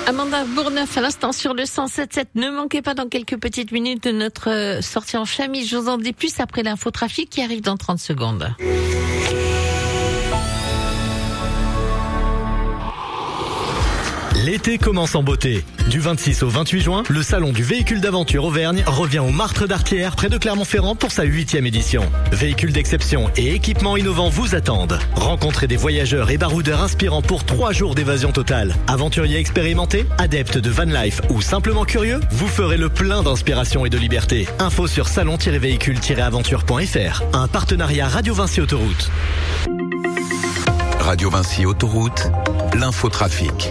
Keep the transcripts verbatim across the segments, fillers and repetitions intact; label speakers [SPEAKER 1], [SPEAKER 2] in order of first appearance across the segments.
[SPEAKER 1] Amanda Bourneuf à l'instant sur le cent sept sept. Ne manquez pas dans quelques petites minutes de notre sortie en famille. Je vous en dis plus après l'infotrafic qui arrive dans trente secondes.
[SPEAKER 2] L'été commence en beauté. Du vingt-six au vingt-huit juin, le salon du véhicule d'aventure Auvergne revient au Martre d'Artière près de Clermont-Ferrand pour sa huitième édition. Véhicules d'exception et équipements innovants vous attendent. Rencontrez des voyageurs et baroudeurs inspirants pour trois jours d'évasion totale. Aventuriers expérimentés, adeptes de van life ou simplement curieux, vous ferez le plein d'inspiration et de liberté. Info sur salon tiret véhicule tiret aventure point f r. Un partenariat Radio Vinci Autoroute.
[SPEAKER 3] Radio Vinci Autoroute, l'infotrafic.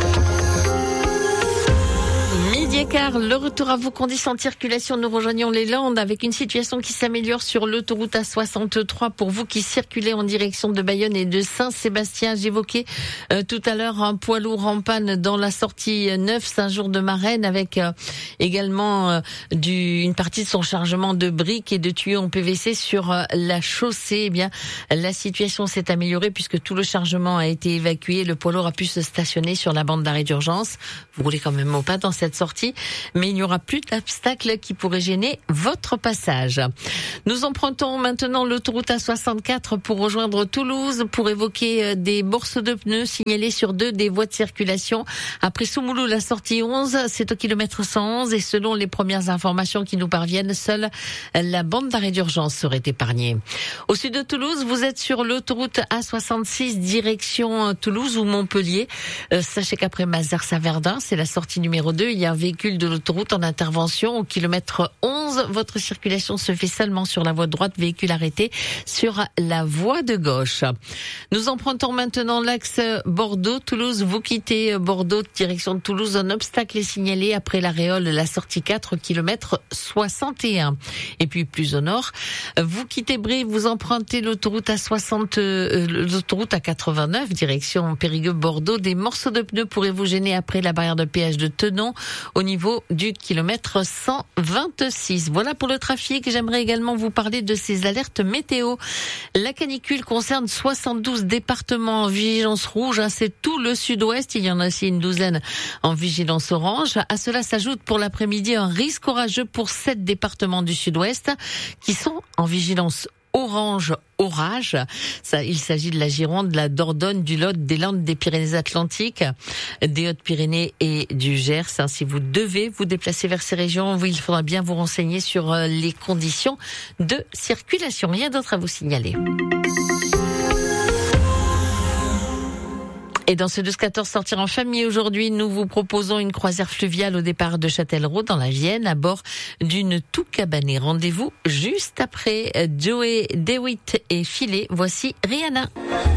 [SPEAKER 1] Car le retour à vos conditions de circulation, nous rejoignons les Landes avec une situation qui s'améliore sur l'autoroute A soixante-trois pour vous qui circulez en direction de Bayonne et de Saint-Sébastien. J'évoquais euh, tout à l'heure un poids lourd en panne dans la sortie neuf Saint-Jour-de-Marraine avec euh, également euh, du, une partie de son chargement de briques et de tuyaux en P V C sur euh, la chaussée. Eh bien, la situation s'est améliorée puisque tout le chargement a été évacué. Le poids lourd a pu se stationner sur la bande d'arrêt d'urgence. Vous roulez quand même au pas dans cette sortie, mais il n'y aura plus d'obstacles qui pourraient gêner votre passage. Nous empruntons maintenant l'autoroute A soixante-quatre pour rejoindre Toulouse pour évoquer des bourses de pneus signalées sur deux des voies de circulation. Après Soumoulou, la sortie onze, c'est au kilomètre cent onze et selon les premières informations qui nous parviennent, seule la bande d'arrêt d'urgence serait épargnée. Au sud de Toulouse, vous êtes sur l'autoroute A soixante-six direction Toulouse ou Montpellier. Euh, sachez qu'après Mazars-Saverdun, c'est la sortie numéro deux, il y a un véhicule de l'autoroute en intervention au kilomètre onze. Votre circulation se fait seulement sur la voie de droite, véhicule arrêté sur la voie de gauche. Nous empruntons maintenant l'axe Bordeaux-Toulouse. Vous quittez Bordeaux, direction de Toulouse. Un obstacle est signalé après la Réole, la sortie quatre, kilomètre soixante et un. Et puis plus au nord, vous quittez Brive, vous empruntez l'autoroute à soixante, euh, l'autoroute à quatre-vingt-neuf, direction Périgueux-Bordeaux. Des morceaux de pneus pourraient vous gêner après la barrière de péage de Tenon, au niveau du kilomètre cent vingt-six. Voilà pour le trafic. J'aimerais également vous parler de ces alertes météo. La canicule concerne soixante-douze départements en vigilance rouge. C'est tout le sud-ouest. Il y en a aussi une douzaine en vigilance orange. À cela s'ajoute pour l'après-midi un risque orageux pour sept départements du sud-ouest qui sont en vigilance orange orage. Ça, il s'agit de la Gironde, de la Dordogne, du Lot, des Landes, des Pyrénées-Atlantiques, des Hautes-Pyrénées et du Gers. Si vous devez vous déplacer vers ces régions, il faudra bien vous renseigner sur les conditions de circulation. Rien d'autre à vous signaler. Et dans ce douze quatorze sortir en famille aujourd'hui, nous vous proposons une croisière fluviale au départ de Châtellerault dans la Vienne à bord d'une tout cabanée. Rendez-vous juste après Joey DeWitt et Filet. Voici Rihanna.